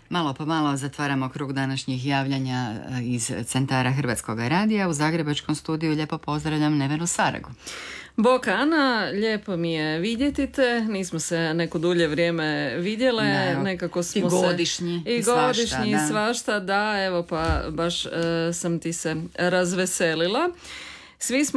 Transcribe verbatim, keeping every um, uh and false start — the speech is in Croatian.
Malo po malo zatvaramo krug današnjih javljanja iz centara Hrvatskog radija. U zagrebačkom studiju lijepo pozdravljam Nevenu Saragu. Bok Ana, lijepo mi je vidjeti te, nismo se neko dulje vrijeme vidjele, ne, nekako smo i godišnji, se... I, i godišnji, svašta, i svašta, da, evo pa baš e, sam ti se razveselila. Svi smo